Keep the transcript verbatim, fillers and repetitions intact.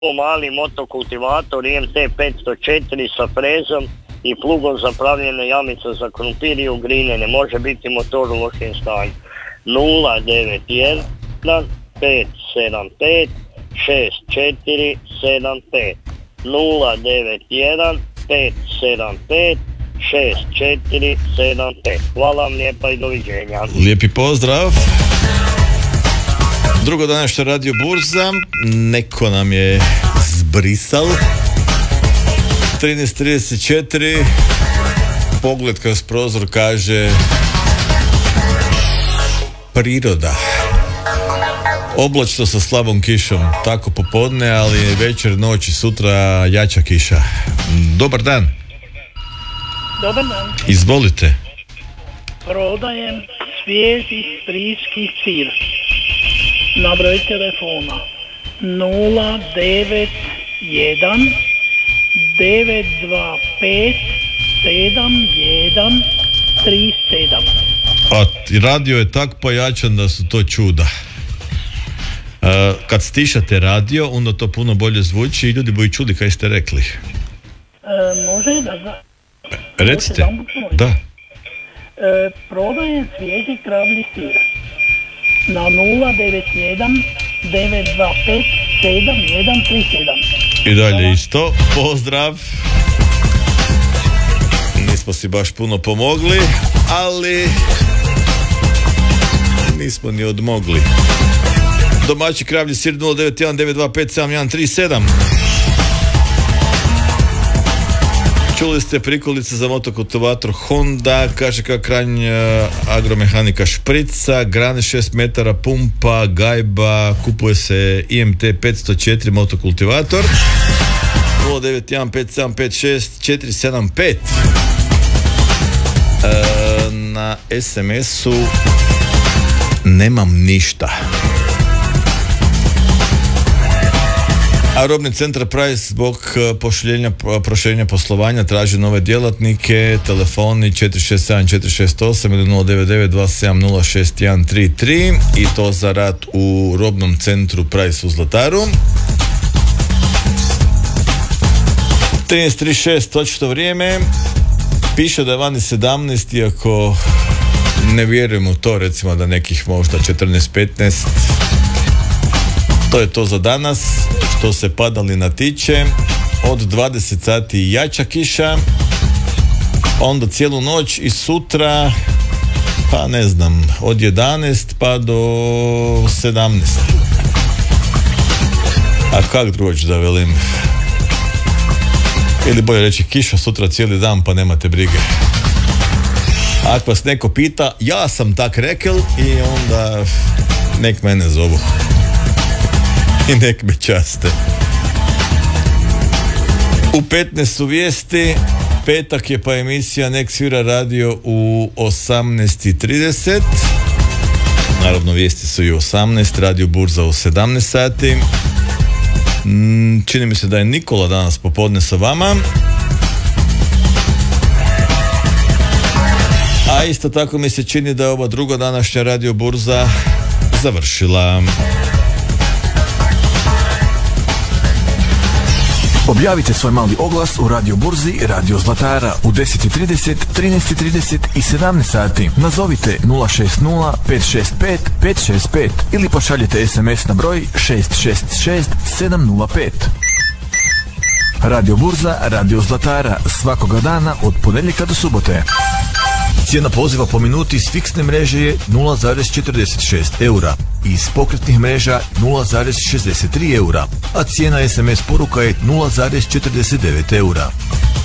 mali motokultivator I M T petsto četiri sa frezom i plugom za pravljene jamice za krumpir i ugrinjene. Može biti motor u lošem stanju. nula devet jedan pet sedam pet šest četiri sedam pet nula devet jedan pet sedam pet šest četiri sedam pet. Hvala vam lijepa i doviđenja. Lijepi pozdrav. Drugo današnja Radio Burza, neko nam je zbrisal. trinaest trideset četiri, pogled kroz prozor kaže priroda. Oblačno sa slabom kišom, tako popodne, ali večer, noć i sutra jača kiša. Dobar dan. Dobar dan. Izvolite. Prodajem svježi friški sir na broj telefona nula devet jedan devet dva pet sedam jedan tri sedam. A radio je tak pojačan da su to čuda. Uh, kad stišate radio, onda to puno bolje zvuči i ljudi bi čuli kaj ste rekli. E, može da za... Recite. Da. E, prodajem svježi kravlji sir na nula devet jedan devet dva pet sedam jedan tri sedam. I dalje isto. Pozdrav. Nismo si baš puno pomogli, ali nismo ni odmogli. Domaći kravlji sir nula devet jedan devet dva pet sedam jedan tri sedam. Čuli ste prikolice za motokultivator Honda, kaže kao kranj agromehanika šprica, grane šest metara, pumpa, gajba, kupuje se I M T petsto četiri motokultivator nula devet jedan pet sedam pet šest četiri sedam pet. E, na es em esu nemam ništa. A robni centar Price zbog pošljenja, proširenja poslovanja traži nove djelatnike. Telefoni četiri šest sedam četiri šest osam ili nula devet devet dva sedam nula šest jedan tri tri i to za rad u robnom centru Price u Zlataru. trinaest trideset šest točno vrijeme. Piše da je vani sedamnaest, iako ne vjerujem u to, recimo da nekih možda četrnaest petnaest. To je to za danas. Što se padalina tiče, od dvadeset sati jača kiša, onda cijelu noć i sutra, pa ne znam, od jedanaest pa do sedamnaest. A kak drugoć da velim? Ili bolje reći kiša sutra cijeli dan, pa nemate brige. Ako vas neko pita, ja sam tak rekel i onda nek mene zovu. I nek me časte. U petnaest su vijesti, petak je pa emisija Nek svira radio u osamnaest i trideset. Naravno vijesti su i u osamnaest, Radio Burza u sedamnaest sati. Čini mi se da je Nikola danas popodne sa vama. A isto tako mi se čini da je ova druga današnja Radio Burza završila. Objavite svoj mali oglas u Radio Burzi Radio Zlatara u deset i trideset, trinaest i trideset i sedamnaest sati. Nazovite nula šest nula pet šest pet pet šest pet ili pošaljite es em es na broj šest šest šest sedam nula pet. Radio Burza Radio Zlatara svakoga dana od ponedjeljka do subote. Cijena poziva po minuti s fiksne mreže je nula zarez četrdeset šest eura i iz pokretnih mreža nula zarez šezdeset tri eura, a cijena es em es poruka je nula zarez četrdeset devet eura.